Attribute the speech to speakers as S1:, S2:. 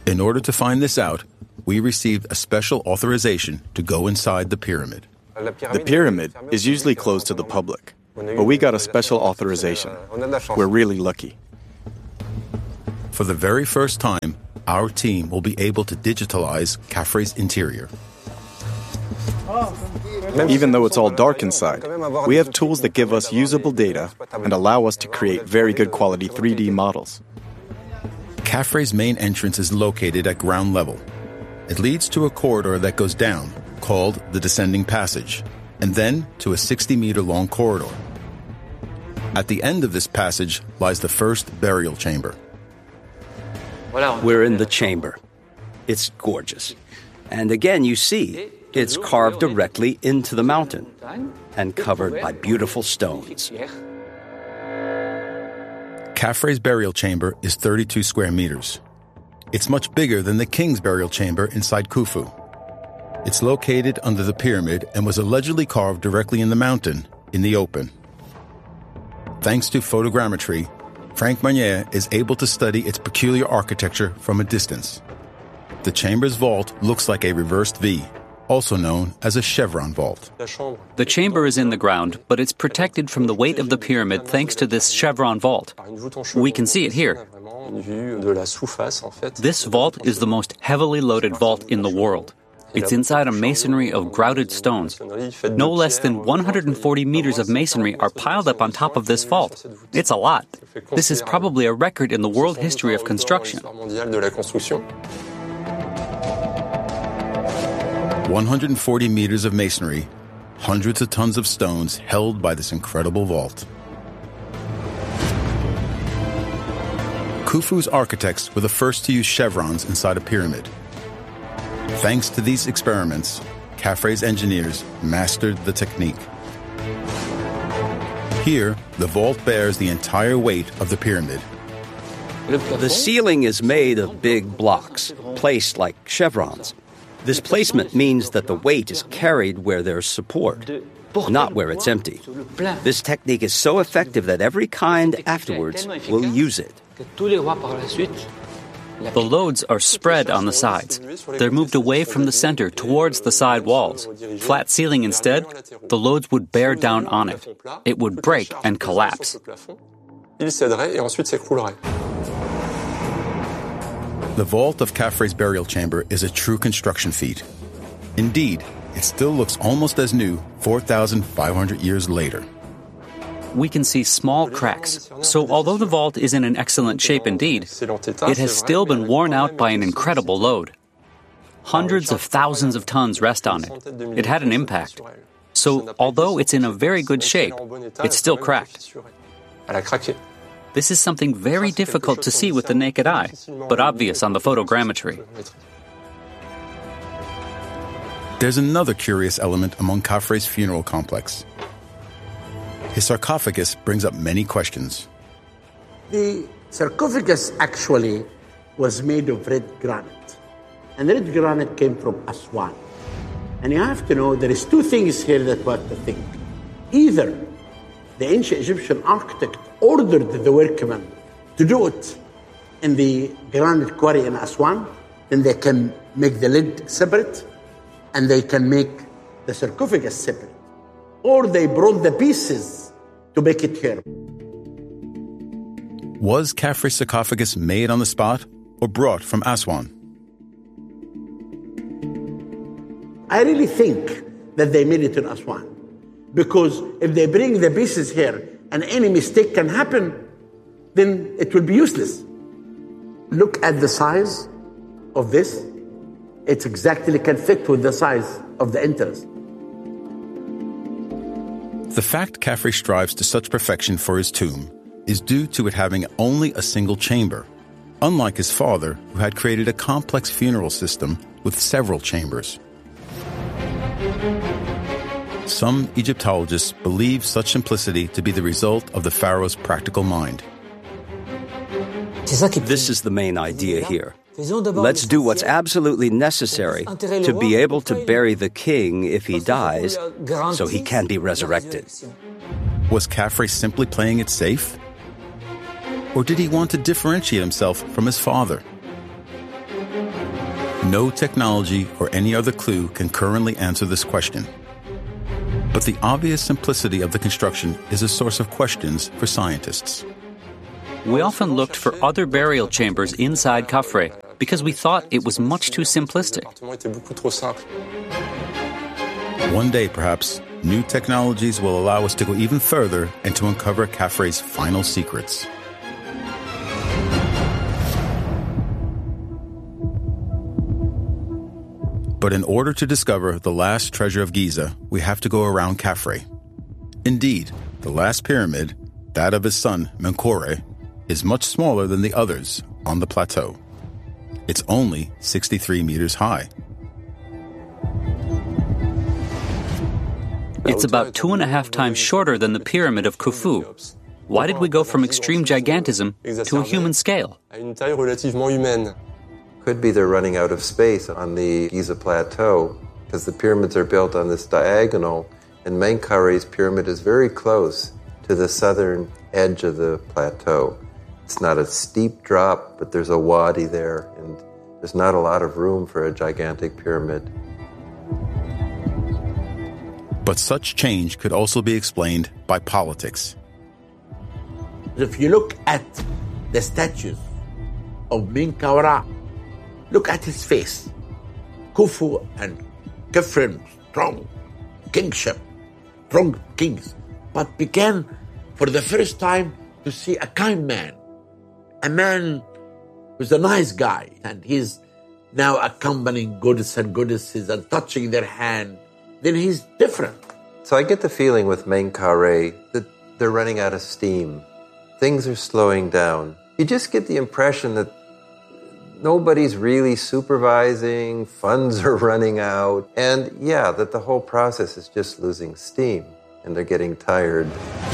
S1: In order to find this out, we received a special authorization to go inside the pyramid.
S2: The pyramid is usually closed to the public, but we got a special authorization. We're really lucky.
S1: For the very first time, our team will be able to digitalize Khafre's interior.
S2: Even though it's all dark inside, we have tools that give us usable data and allow us to create very good quality 3D models.
S1: Khafre's main entrance is located at ground level. It leads to a corridor that goes down, called the Descending Passage, and then to a 60-meter-long corridor. At the end of this passage lies the first burial chamber.
S3: We're in the chamber. It's gorgeous. And again, you see, it's carved directly into the mountain and covered by beautiful stones.
S1: Khafre's burial chamber is 32 square meters. It's much bigger than the king's burial chamber inside Khufu. It's located under the pyramid and was allegedly carved directly in the mountain, in the open. Thanks to photogrammetry, Frank Marnier is able to study its peculiar architecture from a distance. The chamber's vault looks like a reversed V, also known as a chevron vault.
S4: The chamber is in the ground, but it's protected from the weight of the pyramid thanks to this chevron vault. We can see it here. This vault is the most heavily loaded vault in the world. It's inside a masonry of grouted stones. No less than 140 meters of masonry are piled up on top of this vault. It's a lot. This is probably a record in the world history of construction.
S1: 140 meters of masonry, hundreds of tons of stones held by this incredible vault. Khufu's architects were the first to use chevrons inside a pyramid. Thanks to these experiments, Khafre's engineers mastered the technique. Here, the vault bears the entire weight of the pyramid.
S3: The ceiling is made of big blocks, placed like chevrons. This placement means that the weight is carried where there's support, not where it's empty. This technique is so effective that every kind afterwards will use it.
S4: The loads are spread on the sides. They're moved away from the center towards the side walls. Flat ceiling instead, the loads would bear down on it. It would break and collapse.
S1: The vault of Khafre's burial chamber is a true construction feat. Indeed, it still looks almost as new 4,500 years later.
S4: We can see small cracks, so although the vault is in an excellent shape indeed, it has still been worn out by an incredible load. Hundreds of thousands of tons rest on it. It had an impact. So although it's in a very good shape, it's still cracked. This is something very difficult to see with the naked eye, but obvious on the photogrammetry.
S1: There's another curious element among Khafre's funeral complex. His sarcophagus brings up many questions.
S5: The sarcophagus actually was made of red granite. And red granite came from Aswan. And you have to know there is two things here that we have to think. Either the ancient Egyptian architect ordered the workmen to do it in the granite quarry in Aswan, then they can make the lid separate and they can make the sarcophagus separate. Or they brought the pieces to make it here.
S1: Was Khafre's sarcophagus made on the spot or brought from Aswan?
S5: I really think that they made it in Aswan. Because if they bring the pieces here and any mistake can happen, then it will be useless. Look at the size of this. It exactly can fit with the size of the entrance.
S1: The fact Khafre strives to such perfection for his tomb is due to it having only a single chamber, unlike his father, who had created a complex funeral system with several chambers. Some Egyptologists believe such simplicity to be the result of the pharaoh's practical mind.
S3: This is the main idea here. Let's do what's absolutely necessary to be able to bury the king if he dies, so he can be resurrected.
S1: Was Khafre simply playing it safe? Or did he want to differentiate himself from his father? No technology or any other clue can currently answer this question. But the obvious simplicity of the construction is a source of questions for scientists.
S4: We often looked for other burial chambers inside Khafre because we thought it was much too simplistic.
S1: One day, perhaps, new technologies will allow us to go even further and to uncover Khafre's final secrets. But in order to discover the last treasure of Giza, we have to go around Khafre. Indeed, the last pyramid, that of his son Menkaure, is much smaller than the others on the plateau. It's only 63 meters high.
S4: It's about 2.5 times shorter than the Pyramid of Khufu. Why did we go from extreme gigantism to a human scale?
S6: Could be they're running out of space on the Giza Plateau because the pyramids are built on this diagonal, and Menkaure's pyramid is very close to the southern edge of the plateau. It's not a steep drop, but there's a wadi there, and there's not a lot of room for a gigantic pyramid.
S1: But such change could also be explained by politics.
S5: If you look at the statues of Menkaure, look at his face. Khufu and Khafre, strong kingship, strong kings, but began for the first time to see a kind man, a man who's a nice guy, and he's now accompanying goddess and goddesses and touching their hand. Then he's different.
S6: So I get the feeling with Menkaure that they're running out of steam. Things are slowing down. You just get the impression that nobody's really supervising, funds are running out, and that the whole process is just losing steam, and they're getting tired.